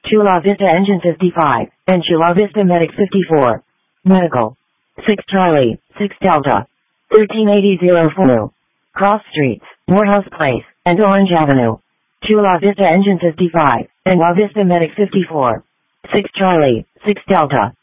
Chula Vista Engine 55, and Chula Vista Medic 54. Medical. 6 Charlie, 6 Delta. 1380 Cross Streets, Morehouse Place, and Orange Avenue. Chula Vista Engine 55, and La Vista Medic 54. 6 Charlie, 6 Delta.